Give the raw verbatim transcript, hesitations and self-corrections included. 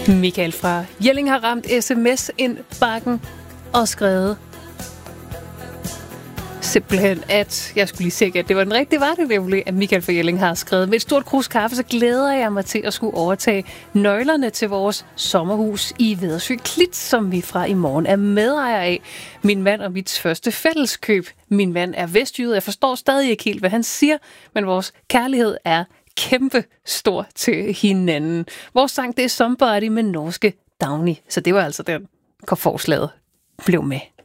Michael fra Jelling har ramt sms-indbakken og skrevet simpelthen, at jeg skulle lige se, at det var den rigtige, var det nemlig, at Michael fra Jelling har skrevet. Med et stort krus kaffe, så glæder jeg mig til at skulle overtage nøglerne til vores sommerhus i Vedersø Klit, som vi fra i morgen er medejer af. Min mand og mit første fælleskøb. Min mand er vestjyde, jeg forstår stadig ikke helt, hvad han siger, men vores kærlighed er kæmpe stor til hinanden. Vores sang, det er Somebody med norske Dagny, så det var altså den, hvor forslaget blev med.